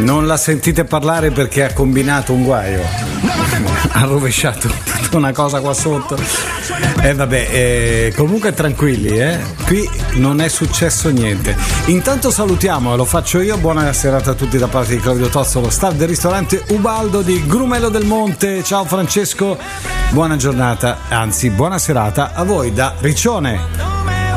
Non la sentite parlare perché ha combinato un guaio. Ha rovesciato tutta una cosa qua sotto. Comunque tranquilli, qui non è successo niente. Intanto salutiamo, lo faccio io. Buona serata a tutti da parte di Claudio Tozzo, lo staff del ristorante Ubaldo di Grumello del Monte. Ciao Francesco, buona giornata, anzi buona serata a voi da Riccione.